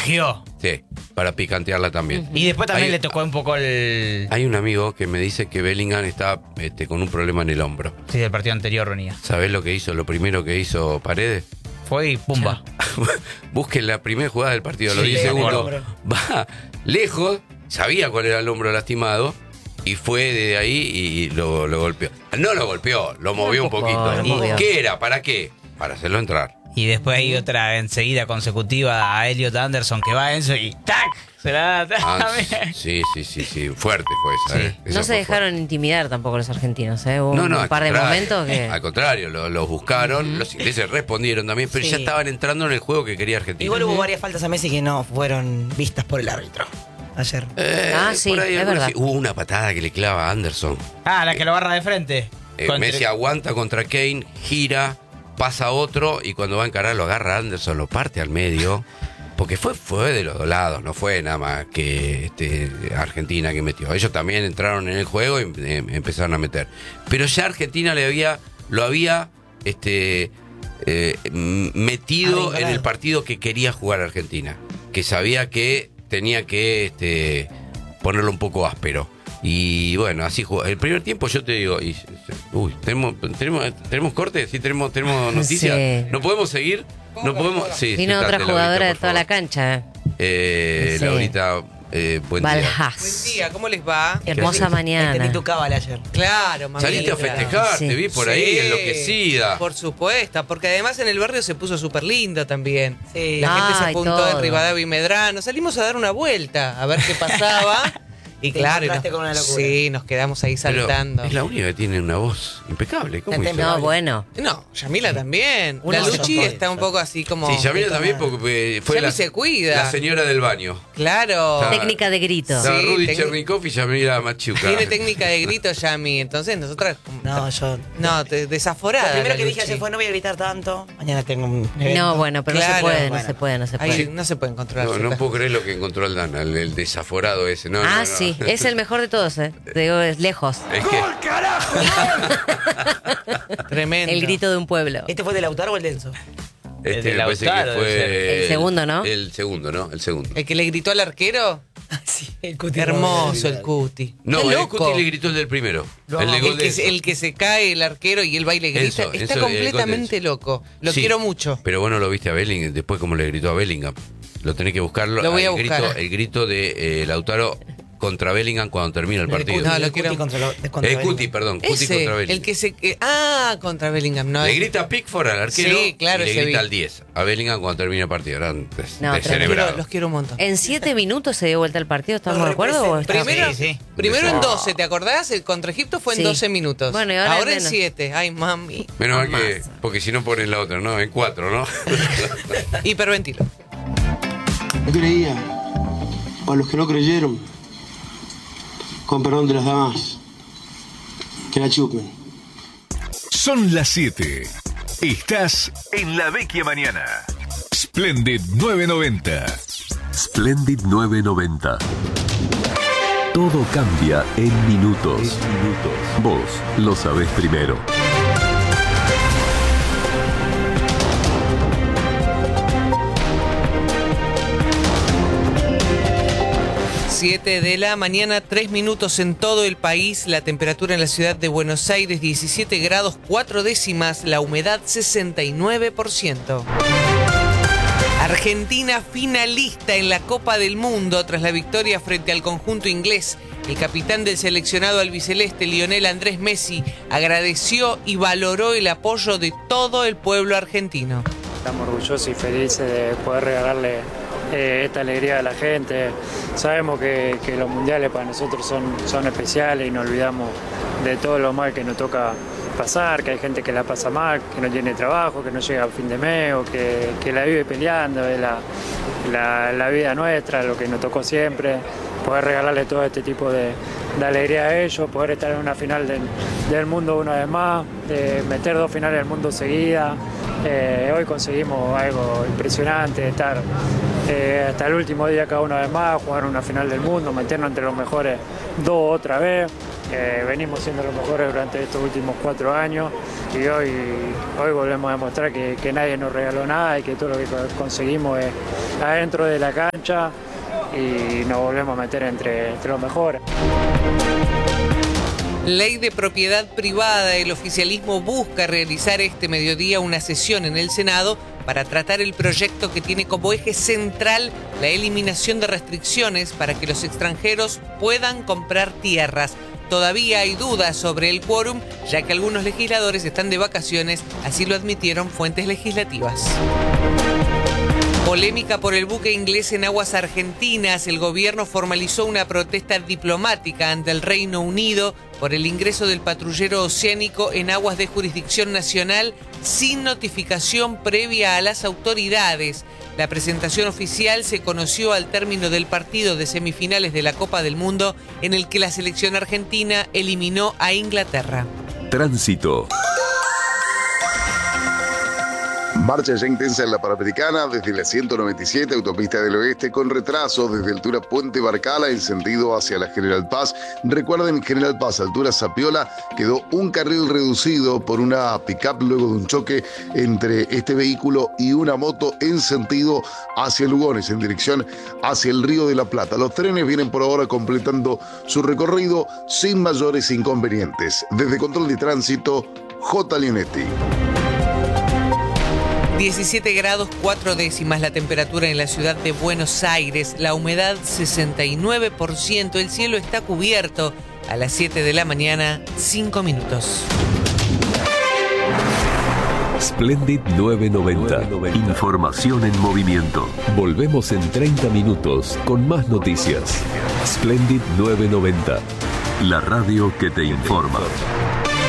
Contagió. Sí, para picantearla también. Y después también le tocó un poco el... Hay un amigo que me dice que Bellingham está con un problema en el hombro. Sí, del partido anterior, Ronía. ¿Sabés lo que hizo? Lo primero que hizo Paredes. Fue y pumba. Busquen la primera jugada del partido, a los Sí, 10 segundos. bueno. Va lejos, sabía cuál era el hombro lastimado y fue de ahí y lo golpeó. No lo golpeó, lo movió un poquito. lo movió. ¿Qué era? ¿Para qué? Para hacerlo entrar. Y después hay otra enseguida consecutiva a Elliot Anderson que va a Enzo y ¡tac! Se la da también. Sí. Fuerte fue esa. Sí. Esa No se fue dejaron intimidar tampoco los argentinos, ¿eh? Hubo No, un al par de contrario. momentos que... Al contrario, los buscaron, los ingleses respondieron también, pero Sí. ya estaban entrando en el juego que quería Argentina. Igual hubo varias faltas a Messi que no fueron vistas por el árbitro ayer. Sí, por ahí es algunos verdad. sí. Hubo una patada que le clava a Anderson. Ah, la que lo barra de frente. Messi aguanta contra Kane, gira, pasa otro y cuando va a encarar lo agarra a Anderson, lo parte al medio. Porque fue de los dos lados, no fue nada más que Argentina que metió. Ellos también entraron en el juego y empezaron a meter. Pero ya Argentina lo había metido en el partido que quería jugar Argentina. Que sabía que tenía que ponerlo un poco áspero. Y bueno, así jugó. El primer tiempo yo te digo, ¿tenemos corte? ¿Sí tenemos noticias? Sí. ¿No podemos seguir? No podemos. Sí, Vino otra sentate, jugadora Laurita, de por toda la favor. cancha. Sí. Laurita, buen día. Buen Valjas. día, ¿cómo les va? Hermosa mañana. Entendí tu cábala ayer. Claro, mamá. Saliste a festejar, Sí. te vi por ahí enloquecida. Por supuesto, porque además en el barrio se puso súper lindo también. Sí. La gente se Ay, apuntó todo. de Rivadavia y Medrano. Salimos a dar una vuelta a ver qué pasaba. Y Te claro, encontraste con una locura. sí, nos quedamos ahí Pero saltando. es la única que tiene una voz impecable. ¿Cómo hizo? No, bueno. No, Yamila también. Una La Luchi sola. está un poco así como... Sí, Yamila también porque fue Yami se cuida. la señora del baño. Claro. Está- Técnica de grito. Sí. Estaba Rudy técnica- Chernikov y Yamila Machuca. Tiene técnica de grito Yami. Entonces nosotras... No, yo. No, desaforada. Lo primero la que dije Luchi. ayer fue no voy a gritar tanto. Mañana tengo un evento. No, bueno, pero Claro, no se puede, bueno. no se puede, no se Ay, puede. no se pueden controlar. No ciertas puedo creer lo que encontró Aldana, el desaforado ese. No, Ah, no. sí, es el mejor de todos, ¿eh? Te digo, es lejos. Es que Tremendo. El grito de un pueblo. ¿Este fue de Lautaro o el Denso? El de me parece Lautaro que fue debe ser. El segundo, ¿no? El segundo, ¿no? El segundo. El que le gritó al arquero. Sí, el Cuti Hermoso Rodríguez. el Cuti. No, Qué el loco. Cuti le gritó el del primero. No, el de El gol de que, el que se cae el arquero y él va y le grita. Enzo, Está el gol de completamente Enzo. loco. Lo Sí, quiero mucho. Pero bueno, lo viste a Bellingham, después como le gritó a Bellingham. Lo tenés que buscarlo. Lo voy a el buscar. Grito, el grito de Lautaro contra Bellingham cuando termina el El partido. Cuti, No, lo el Cuti quiero- contra lo- contra Cuti, Bellingham. perdón. Cuti Ese, contra Bellingham. el que se... contra Bellingham. No, Le es- grita a Pickford al arquero Sí, claro, y le ese grita vi. al 10 a Bellingham cuando termina el partido. Eran No, descerebrados. los quiero un montón. En 7 minutos se dio vuelta el partido, ¿estamos Lo de acuerdo? ¿O representa. estamos- Primero, Sí, sí. primero en No. 12, ¿te acordás? El contra Egipto fue en Sí. 12 minutos. Bueno, y ahora en menos. 7. Ay, mami. Menos mal que, Amasa. porque si no ponen la otra, ¿no? En 4, ¿no? Hiperventilo. Yo creía, o a los que no creyeron, con perdón de las damas, que la chupen. Son las 7. Estás en La Vecchia Mañana. Splendid 990. Splendid 990. Todo cambia en minutos. Vos lo sabés primero. Siete de la mañana, 3 minutos en todo el país. La temperatura en la ciudad de Buenos Aires, 17 grados 4 décimas. La humedad, 69%. Argentina finalista en la Copa del Mundo tras la victoria frente al conjunto inglés. El capitán del seleccionado albiceleste, Lionel Andrés Messi, agradeció y valoró el apoyo de todo el pueblo argentino. Estamos orgullosos y felices de poder regalarle esta alegría a la gente. Sabemos que los mundiales para nosotros son especiales y nos olvidamos de todo lo mal que nos toca pasar, que hay gente que la pasa mal, que no tiene trabajo, que no llega a fin de mes o que la vive peleando. Es la vida nuestra, lo que nos tocó siempre. Poder regalarle todo este tipo de alegría a ellos, poder estar en una final del mundo una vez más, de meter 2 finales del mundo seguidas. Hoy conseguimos algo impresionante, estar hasta el último día cada una vez más, jugar una final del mundo, meternos entre los mejores 2 otra vez. venimos siendo los mejores durante estos últimos 4 años y hoy volvemos a demostrar que nadie nos regaló nada y que todo lo que conseguimos es adentro de la cancha y nos volvemos a meter entre los mejores. Ley de propiedad privada. El oficialismo busca realizar este mediodía una sesión en el Senado para tratar el proyecto que tiene como eje central la eliminación de restricciones para que los extranjeros puedan comprar tierras. Todavía hay dudas sobre el quórum, ya que algunos legisladores están de vacaciones, así lo admitieron fuentes legislativas. Polémica por el buque inglés en aguas argentinas. El gobierno formalizó una protesta diplomática ante el Reino Unido por el ingreso del patrullero oceánico en aguas de jurisdicción nacional sin notificación previa a las autoridades. La presentación oficial se conoció al término del partido de semifinales de la Copa del Mundo, en el que la selección argentina eliminó a Inglaterra. Tránsito. Marcha ya intensa en la Panamericana desde la 197, autopista del oeste, con retraso desde altura Puente Barcala en sentido hacia la General Paz. Recuerden, General Paz, altura Zapiola, quedó un carril reducido por una pick-up luego de un choque entre este vehículo y una moto en sentido hacia Lugones, en dirección hacia el Río de la Plata. Los trenes vienen por ahora completando su recorrido sin mayores inconvenientes. Desde Control de Tránsito, J. Leonetti. 17 grados 4 décimas la temperatura en la ciudad de Buenos Aires, la humedad 69%, el cielo está cubierto. A las 7 de la mañana, 5 minutos. Splendid 990. Información en movimiento. Volvemos en 30 minutos con más noticias. Splendid 990. La radio que te informa.